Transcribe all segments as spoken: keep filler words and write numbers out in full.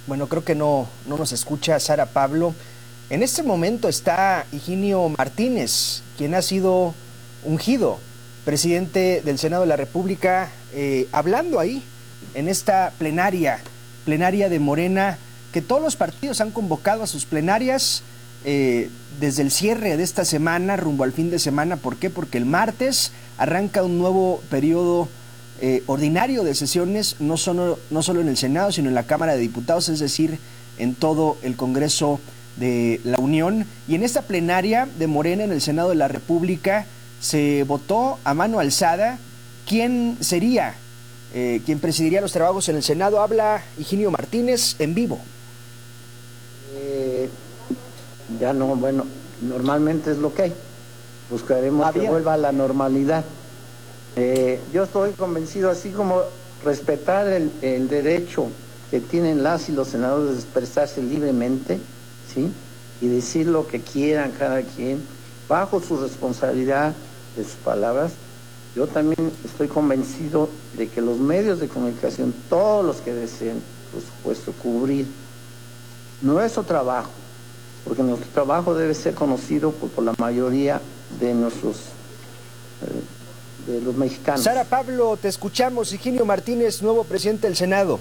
Bueno, creo que no, no nos escucha Sara Pablo. En este momento está Higinio Martínez, quien ha sido ungido presidente del Senado de la República, eh, hablando ahí en esta plenaria, plenaria de Morena, que todos los partidos han convocado a sus plenarias eh, desde el cierre de esta semana rumbo al fin de semana. ¿Por qué? Porque el martes arranca un nuevo periodo Eh, ordinario de sesiones, no solo, no solo en el Senado, sino en la Cámara de Diputados, es decir, en todo el Congreso de la Unión. Y en esta plenaria de Morena en el Senado de la República se votó a mano alzada quién sería, eh, quién presidiría los trabajos en el Senado. Habla Higinio Martínez en vivo. Eh, ya no, bueno, normalmente es lo que hay. Buscaremos ah, que bien. vuelva a la normalidad. Eh, yo estoy convencido, así como respetar el, el derecho que tienen las y los senadores de expresarse libremente, ¿sí? Y decir lo que quieran cada quien, bajo su responsabilidad de sus palabras. Yo también estoy convencido de que los medios de comunicación, todos los que deseen, por supuesto, cubrir nuestro trabajo, porque nuestro trabajo debe ser conocido por, por la mayoría de nuestros eh, de los mexicanos. Sara Pablo, te escuchamos. Higinio Martínez, nuevo presidente del Senado.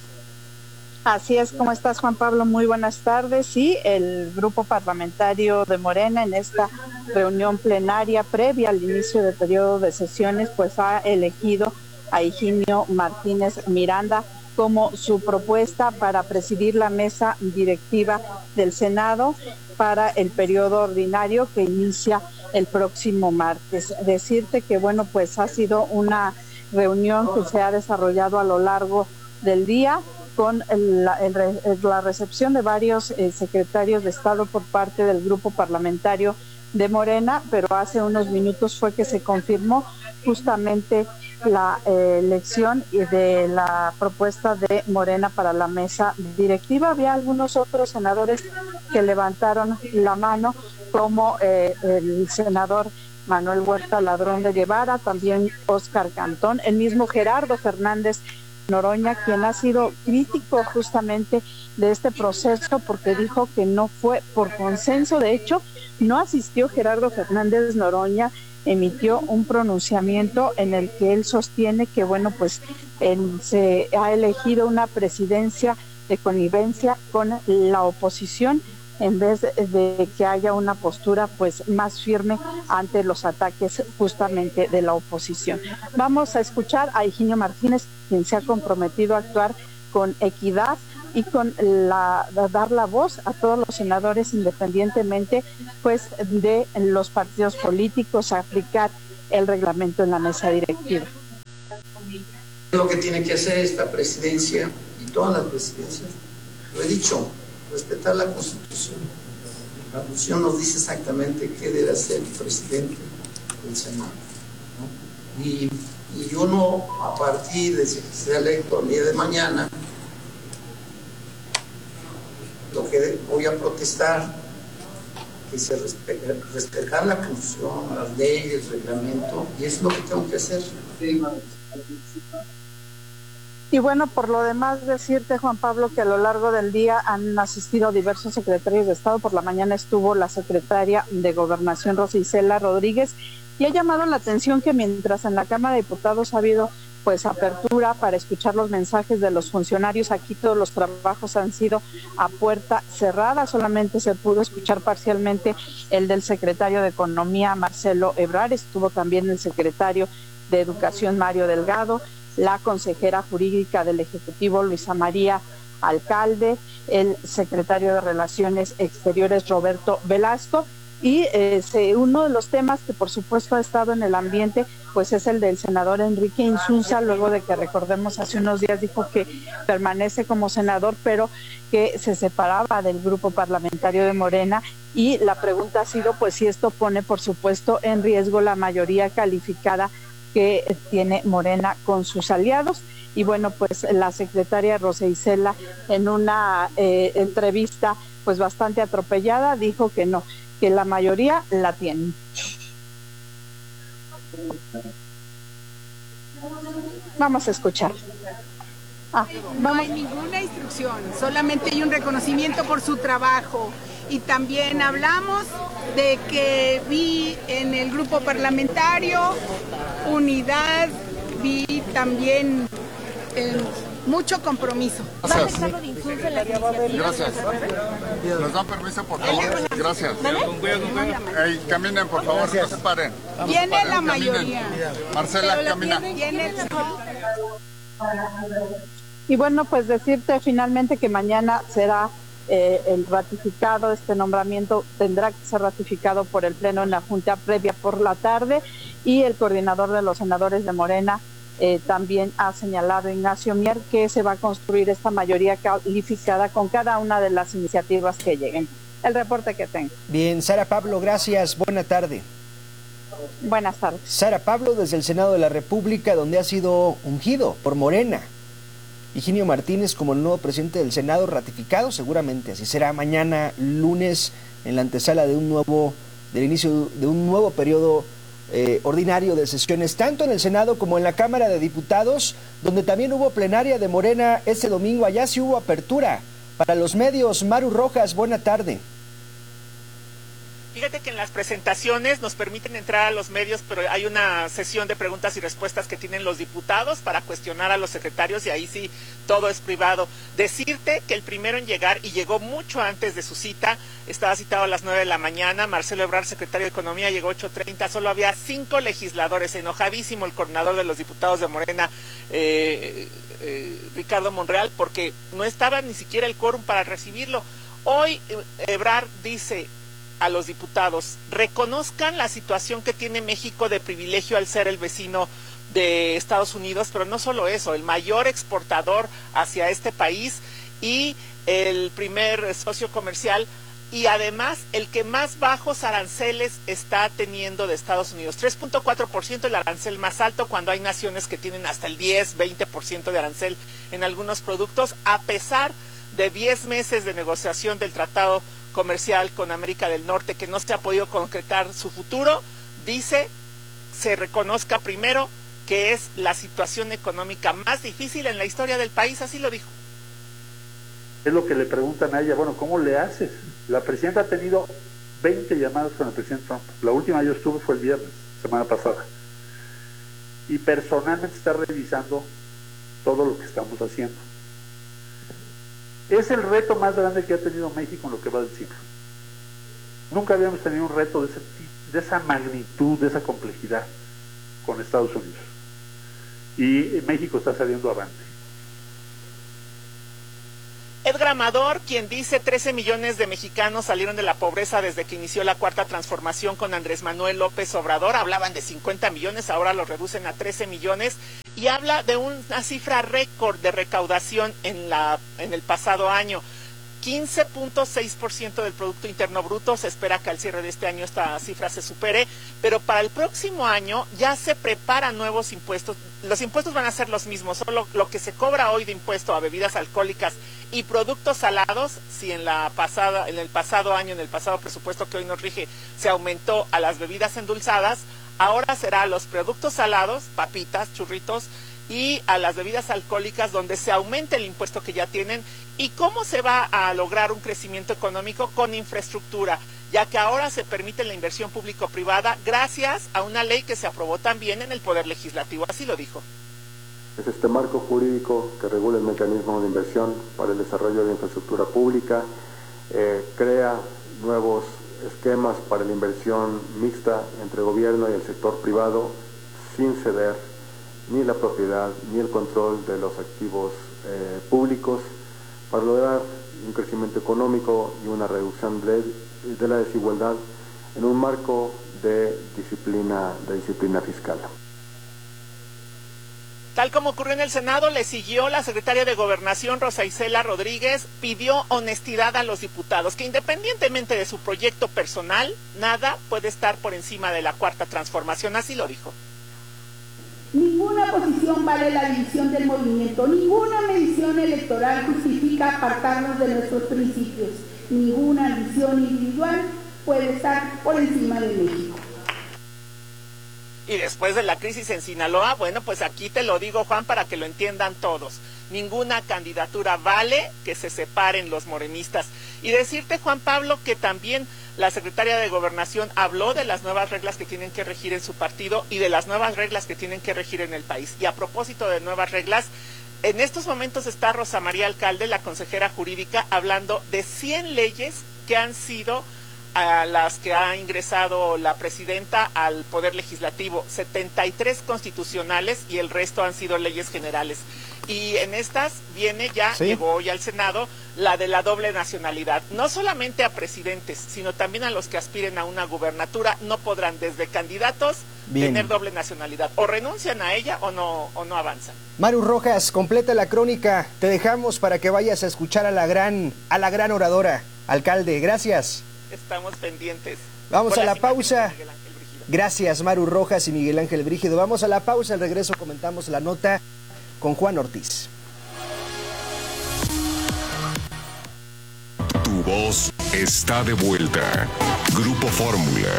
Así es, ¿cómo estás, Juan Pablo? Muy buenas tardes. Sí, el grupo parlamentario de Morena en esta reunión plenaria previa al inicio del periodo de sesiones, pues ha elegido a Higinio Martínez Miranda como su propuesta para presidir la mesa directiva del Senado para el periodo ordinario que inicia el próximo martes. Decirte que, bueno, pues ha sido una reunión que se ha desarrollado a lo largo del día con la, el, la recepción de varios eh, secretarios de Estado por parte del grupo parlamentario de Morena, pero hace unos minutos fue que se confirmó justamente la eh, elección de la propuesta de Morena para la mesa directiva. Había algunos otros senadores que levantaron la mano, como eh, el senador Manuel Huerta Ladrón de Guevara, también Óscar Cantón, el mismo Gerardo Fernández Noroña, quien ha sido crítico justamente de este proceso porque dijo que no fue por consenso. De hecho, no asistió Gerardo Fernández Noroña, emitió un pronunciamiento en el que él sostiene que, bueno, pues en, se ha elegido una presidencia de connivencia con la oposición, en vez de que haya una postura pues más firme ante los ataques justamente de la oposición. Vamos a escuchar a Higinio Martínez, quien se ha comprometido a actuar con equidad y con la dar la voz a todos los senadores independientemente pues de los partidos políticos, a aplicar el reglamento en la mesa directiva. Lo que tiene que hacer esta presidencia y todas las presidencias, lo he dicho, respetar la Constitución. La Constitución nos dice exactamente qué debe hacer el presidente del Senado, ¿no? Y, y yo no, a partir de que sea electo el día de mañana, lo que voy a protestar, que se respete, respetar la Constitución, las leyes, el reglamento, y es lo que tengo que hacer. Y bueno, por lo demás decirte, Juan Pablo, que a lo largo del día han asistido diversos secretarios de Estado. Por la mañana estuvo la secretaria de Gobernación, Rosa Isela Rodríguez, y ha llamado la atención que mientras en la Cámara de Diputados ha habido pues apertura para escuchar los mensajes de los funcionarios, aquí todos los trabajos han sido a puerta cerrada. Solamente se pudo escuchar parcialmente el del secretario de Economía, Marcelo Ebrard. Estuvo también el secretario de Educación, Mario Delgado, la consejera jurídica del Ejecutivo, Luisa María Alcalde, el secretario de Relaciones Exteriores, Roberto Velasco, y eh, se, uno de los temas que por supuesto ha estado en el ambiente pues es el del senador Enrique Insunza, luego de que, recordemos, hace unos días dijo que permanece como senador, pero que se separaba del grupo parlamentario de Morena, y la pregunta ha sido pues si esto pone por supuesto en riesgo la mayoría calificada que tiene Morena con sus aliados. Y bueno, pues la secretaria Rosa Isela, en una eh, entrevista pues bastante atropellada, dijo que no, que la mayoría la tienen. Vamos a escuchar. Ah, no hay ninguna instrucción, solamente hay un reconocimiento por su trabajo. Y también hablamos de que vi en el grupo parlamentario unidad, vi también eh, mucho compromiso. Gracias. Gracias. ¿Nos dan permiso, por favor? Gracias. Hey, caminen, por favor, no se paren. Viene la mayoría. Marcela, camina. Viene la... Y bueno, pues decirte finalmente que mañana será eh, el ratificado, este nombramiento tendrá que ser ratificado por el Pleno en la Junta previa por la tarde, y el coordinador de los senadores de Morena eh, también ha señalado, Ignacio Mier, que se va a construir esta mayoría calificada con cada una de las iniciativas que lleguen. El reporte que tengo. Bien, Sara Pablo, gracias. Buena tarde. Buenas tardes. Sara Pablo desde el Senado de la República, donde ha sido ungido por Morena Higinio Martínez como el nuevo presidente del Senado, ratificado seguramente, así será mañana lunes, en la antesala de un nuevo, del inicio de un nuevo periodo eh, ordinario de sesiones, tanto en el Senado como en la Cámara de Diputados, donde también hubo plenaria de Morena este domingo. Allá sí hubo apertura para los medios. Maru Rojas, buena tarde. Fíjate que en las presentaciones nos permiten entrar a los medios, pero hay una sesión de preguntas y respuestas que tienen los diputados para cuestionar a los secretarios, y ahí sí todo es privado. Decirte que el primero en llegar, y llegó mucho antes de su cita, estaba citado a las nueve de la mañana, Marcelo Ebrard, secretario de Economía, llegó ocho treinta, solo había cinco legisladores, enojadísimo el coordinador de los diputados de Morena, eh, eh, Ricardo Monreal, porque no estaba ni siquiera el quórum para recibirlo. Hoy Ebrard dice a los diputados: reconozcan la situación que tiene México de privilegio al ser el vecino de Estados Unidos, pero no solo eso, el mayor exportador hacia este país y el primer socio comercial, y además el que más bajos aranceles está teniendo de Estados Unidos, tres punto cuatro por ciento, el arancel más alto, cuando hay naciones que tienen hasta el diez, veinte por ciento de arancel en algunos productos, a pesar de diez meses de negociación del tratado comercial con América del Norte, que no se ha podido concretar su futuro. Dice, se reconozca primero que es la situación económica más difícil en la historia del país, así lo dijo. Es lo que le preguntan a ella, bueno, ¿cómo le haces? La presidenta ha tenido veinte llamadas con el presidente Trump. La última yo estuve fue el viernes, semana pasada. Y personalmente está revisando todo lo que estamos haciendo. Es el reto más grande que ha tenido México en lo que va del siglo. Nunca habíamos tenido un reto de, ese, de esa magnitud, de esa complejidad con Estados Unidos. Y México está saliendo avante. Edgar Amador, quien dice trece millones de mexicanos salieron de la pobreza desde que inició la cuarta transformación con Andrés Manuel López Obrador, hablaban de cincuenta millones, ahora lo reducen a trece millones, y habla de una cifra récord de recaudación en, la, en el pasado año. quince punto seis por ciento del Producto Interno Bruto, se espera que al cierre de este año esta cifra se supere, pero para el próximo año ya se preparan nuevos impuestos. Los impuestos van a ser los mismos, solo lo que se cobra hoy de impuesto a bebidas alcohólicas y productos salados, si en la pasada, en el pasado año, en el pasado presupuesto que hoy nos rige, se aumentó a las bebidas endulzadas, ahora será a los productos salados, papitas, churritos, y a las bebidas alcohólicas, donde se aumente el impuesto que ya tienen. ¿Y cómo se va a lograr un crecimiento económico? Con infraestructura, ya que ahora se permite la inversión público-privada gracias a una ley que se aprobó también en el Poder Legislativo, así lo dijo. Es este marco jurídico que regula el mecanismo de inversión para el desarrollo de infraestructura pública, eh, crea nuevos esquemas para la inversión mixta entre gobierno y el sector privado, sin ceder ni la propiedad ni el control de los activos eh, públicos, para lograr un crecimiento económico y una reducción de, de la desigualdad en un marco de disciplina, de disciplina fiscal. Tal como ocurrió en el Senado, le siguió la secretaria de Gobernación, Rosa Isela Rodríguez, pidió honestidad a los diputados, que independientemente de su proyecto personal, nada puede estar por encima de la cuarta transformación, así lo dijo. Ninguna posición vale la división del movimiento, ninguna medición electoral justifica apartarnos de nuestros principios, ninguna visión individual puede estar por encima de México. Y después de la crisis en Sinaloa, bueno, pues aquí te lo digo, Juan, para que lo entiendan todos. ninguna candidatura vale que se separen los morenistas. Y decirte, Juan Pablo, que también la secretaria de Gobernación habló de las nuevas reglas que tienen que regir en su partido y de las nuevas reglas que tienen que regir en el país. Y a propósito de nuevas reglas, en estos momentos está Rosa María Alcalde, la consejera jurídica, hablando de cien leyes que han sido a las que ha ingresado la presidenta al Poder Legislativo, setenta y tres constitucionales y el resto han sido leyes generales. Y en estas viene ya, ¿sí? Llegó hoy al Senado, la de la doble nacionalidad. No solamente a presidentes, sino también a los que aspiren a una gubernatura, no podrán desde candidatos Bien. tener doble nacionalidad. O renuncian a ella o no, o no avanzan. Maru Rojas, completa la crónica. Te dejamos para que vayas a escuchar a la gran, a la gran oradora. Alcalde, gracias. Estamos pendientes. Vamos a la pausa. Gracias, Maru Rojas y Miguel Ángel Brígido. Vamos a la pausa. Al regreso comentamos la nota con Juan Ortiz. Tu voz está de vuelta. Grupo Fórmula.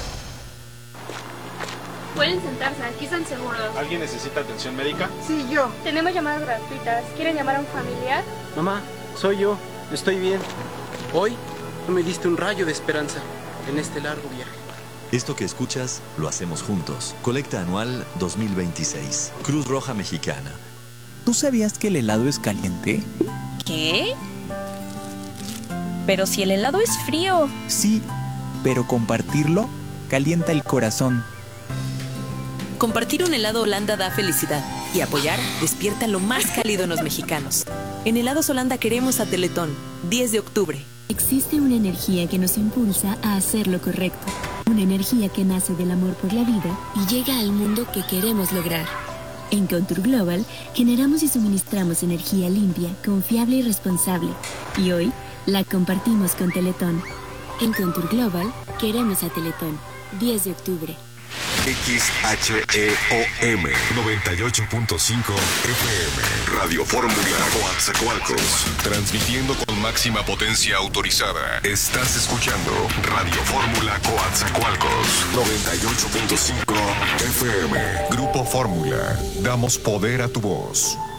Pueden sentarse, aquí están seguros. ¿Alguien necesita atención médica? Sí, yo. Tenemos llamadas gratuitas. ¿Quieren llamar a un familiar? Mamá, soy yo. Estoy bien. Hoy me diste un rayo de esperanza en este largo viaje. Esto que escuchas, lo hacemos juntos. Colecta anual dos mil veintiséis. Cruz Roja Mexicana. ¿Tú sabías que el helado es caliente? ¿Qué? Pero si el helado es frío. Sí, pero compartirlo calienta el corazón. Compartir un helado Holanda da felicidad y apoyar despierta lo más cálido en los mexicanos. En Helados Holanda queremos a Teletón, diez de octubre. Existe una energía que nos impulsa a hacer lo correcto. Una energía que nace del amor por la vida y llega al mundo que queremos lograr. En Contour Global generamos y suministramos energía limpia, confiable y responsable. Y hoy la compartimos con Teletón. En Contour Global queremos a Teletón, diez de octubre. X H E O M noventa y ocho punto cinco F M Radio Fórmula Coatzacoalcos, transmitiendo con máxima potencia autorizada. Estás escuchando Radio Fórmula Coatzacoalcos noventa y ocho punto cinco F M. Grupo Fórmula, damos poder a tu voz.